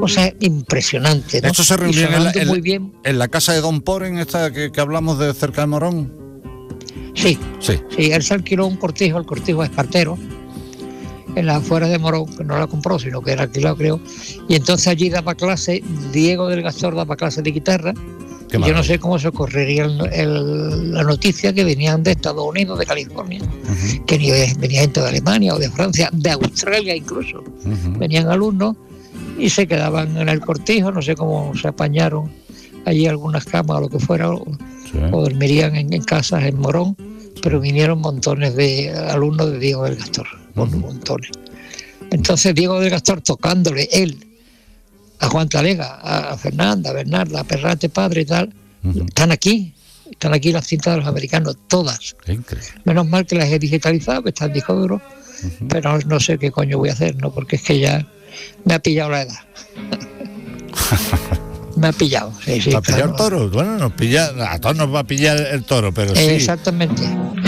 cosa impresionante, ¿no? Esto se reunían muy bien. en la casa de Don Poren, esta que hablamos de cerca de Morón. Sí, él se alquiló un cortijo, el cortijo Espartero, en las afueras de Morón, que no la compró, sino que era alquilado, creo. Y entonces allí daba clase, Diego del Gastor daba clase de guitarra. Y yo no sé cómo se correría la noticia que venían de Estados Unidos, de California, que venía gente de Alemania o de Francia, de Australia incluso. Venían alumnos y se quedaban en el cortijo, no sé cómo se apañaron allí algunas camas o lo que fuera, o dormirían en casas en Morón, pero vinieron montones de alumnos de Diego del Gastor, montones. Entonces Diego del Gastor tocándole él a Juan Talega, a Fernanda, a Bernarda, a Perrate padre y tal, están aquí las cintas de los americanos, todas. Increíble. Menos mal que las he digitalizado, que están en disco duro, pero no sé qué coño voy a hacer, ¿no? Porque es que ya me ha pillado la edad. Me ha pillado, sí. ¿Va a pillar el toro? Bueno, a todos nos va a pillar el toro, pero sí. Exactamente.